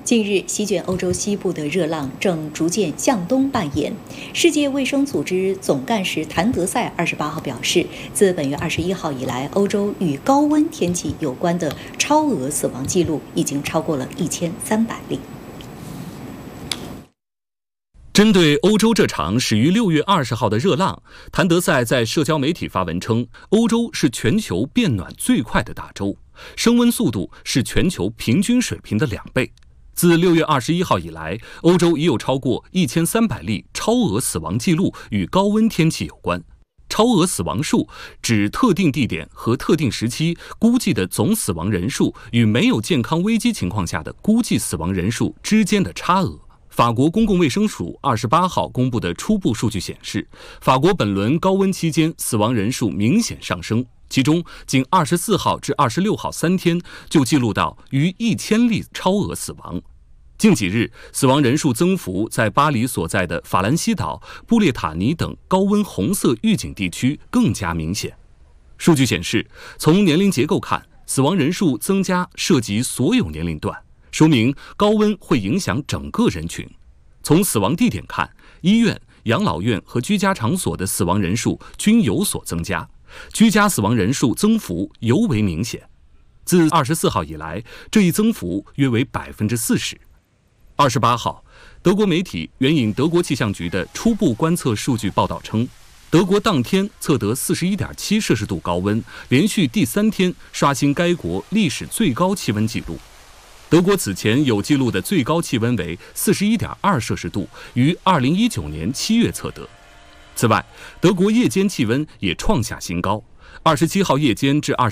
近日，席卷欧洲西部的热浪正逐渐向东蔓延。世界卫生组织总干事谭德赛28号表示，自本月21号以来，欧洲与高温天气有关的超额死亡记录已经超过了1300例。 针对欧洲这场始于6月20号的热浪，谭德赛在社交媒体发文称，欧洲是全球变暖最快的大洲，升温速度是全球平均水平的2倍。自6月21号以来，欧洲已有超过1300例超额死亡记录与高温天气有关。超额死亡数指特定地点和特定时期估计的总死亡人数与没有健康危机情况下的估计死亡人数之间的差额。法国公共卫生署28号公布的初步数据显示，法国本轮高温期间死亡人数明显上升，其中仅24号至26号3天就记录到逾1000例超额死亡。近几日，死亡人数增幅在巴黎所在的法兰西岛、布列塔尼等高温红色预警地区更加明显。数据显示，从年龄结构看，死亡人数增加涉及所有年龄段，说明高温会影响整个人群。从死亡地点看，医院、养老院和居家场所的死亡人数均有所增加，居家死亡人数增幅尤为明显。自24号以来，这一增幅约为40%。28号，德国媒体援引德国气象局的初步观测数据报道称，德国当天测得41.7摄氏度高温，连续第3天刷新该国历史最高气温纪录。德国此前有记录的最高气温为41.2摄氏度，于2019年7月测得。此外，德国夜间气温也创下新高，27号夜间至